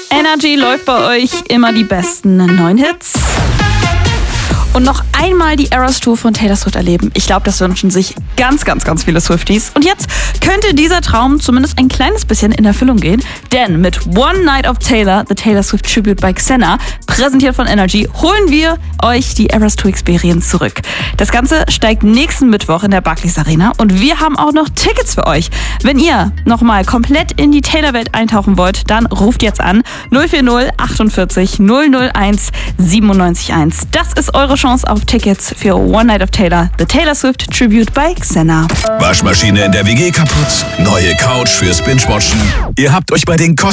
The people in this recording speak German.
Energy läuft bei euch immer die besten neuen Hits. Und noch einmal die Eras Tour von Taylor Swift erleben. Ich glaube, das wünschen sich ganz, ganz, ganz viele Swifties. Und jetzt könnte dieser Traum zumindest ein kleines bisschen in Erfüllung gehen. Denn mit One Night of Taylor, The Taylor Swift Tribute by Xena, präsentiert von Energy, holen wir euch die Eras Tour Experience zurück. Das Ganze steigt nächsten Mittwoch in der Barclays Arena. Und wir haben auch noch Tickets für euch. Wenn ihr nochmal komplett in die Taylor-Welt eintauchen wollt, dann ruft jetzt an 040 48 001 97 1. Das ist eure Chance auf Tickets für One Night of Taylor, The Taylor Swift Tribute by Xena. Waschmaschine in der WG kaputt? Neue Couch fürs Binge-Watchen? Ihr habt euch bei den